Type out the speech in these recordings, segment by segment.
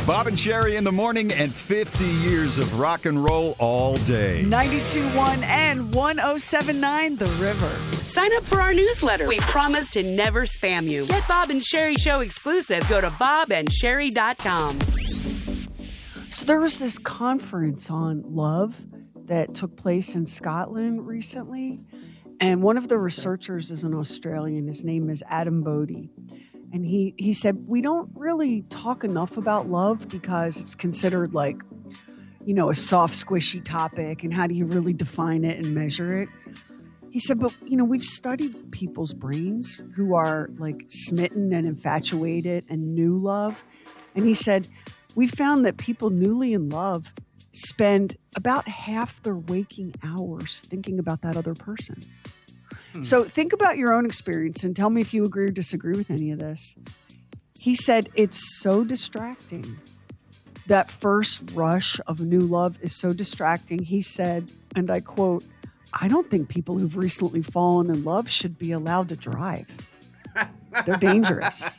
Bob and Sherry in the morning and 50 years of rock and roll all day. 92.1 and 107.9 The River. Sign up for our newsletter. We promise to never spam you. Get Bob and Sherry Show exclusives. Go to bobandsherry.com. So there was this conference on love that took place in Scotland recently. And one of the researchers is an Australian. His name is Adam Bodie. And he said, we don't really talk enough about love because it's considered like, you know, a soft, squishy topic. And how do you really define it and measure it? He said, but, you know, we've studied people's brains who are like smitten and infatuated and new love. And he said, we found that people newly in love spend about half their waking hours thinking about that other person. So think about your own experience and tell me if you agree or disagree with any of this. He said it's so distracting. That first rush of new love is so distracting. He said, and I quote, I don't think people who've recently fallen in love should be allowed to drive. They're dangerous.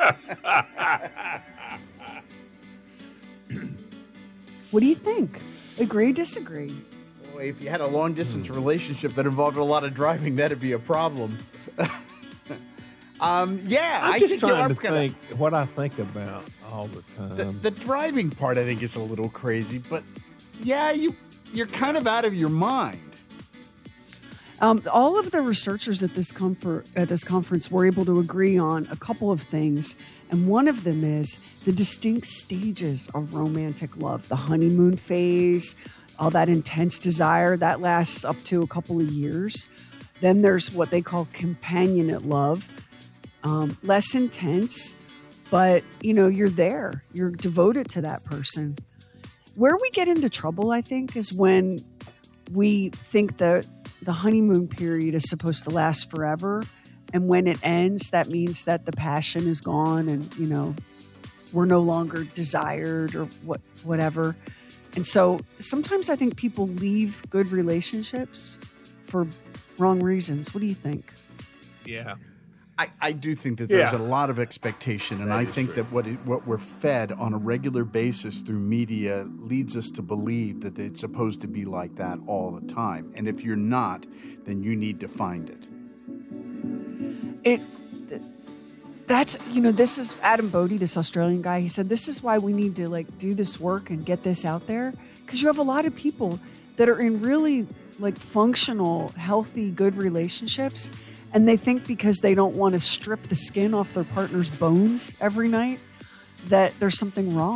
What do you think? Agree, disagree? If you had a long-distance relationship that involved a lot of driving, that'd be a problem. I'm just trying to think what I think about all the time. The driving part, I think, is a little crazy, but yeah, you're kind of out of your mind. All of the researchers at this conference were able to agree on a couple of things, and one of them is the distinct stages of romantic love. The honeymoon phase, all that intense desire, that lasts up to a couple of years. Then there's what they call companionate love, less intense, but, you know, you're there. You're devoted to that person. Where we get into trouble, I think, is when we think that the honeymoon period is supposed to last forever. And when it ends, that means that the passion is gone and, you know, we're no longer desired or whatever. And so sometimes I think people leave good relationships for wrong reasons. What do you think? Yeah. I do think that there's a lot of expectation, and I think that what we're fed on a regular basis through media leads us to believe that it's supposed to be like that all the time. And if you're not, then you need to find it. That's, you know, this is Adam Bodie, this Australian guy. He said, this is why we need to like do this work and get this out there. Because you have a lot of people that are in really like functional, healthy, good relationships. And they think because they don't want to strip the skin off their partner's bones every night that there's something wrong.